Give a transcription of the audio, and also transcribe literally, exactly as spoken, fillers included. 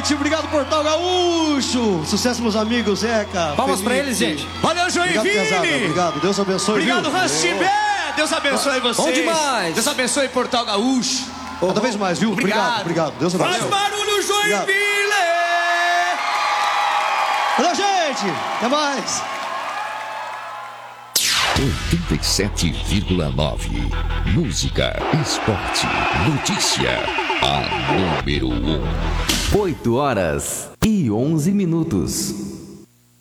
gente. Obrigado, Portal Gaúcho. Sucesso, meus amigos, Zeca. Palmas Felipe. pra eles, gente. Valeu, Joinville. Obrigado, pesada. Obrigado. Deus abençoe. Obrigado, viu? Rastibé. Deus abençoe vocês. Bom demais. Deus abençoe Portal Gaúcho. Outra vez mais, viu? Obrigado, obrigado. Deus Faz abençoe. barulho, Joinville. Valeu, gente. Até mais. oitenta e sete vírgula nove. Música, esporte, notícia. A número um. oito horas e onze minutos.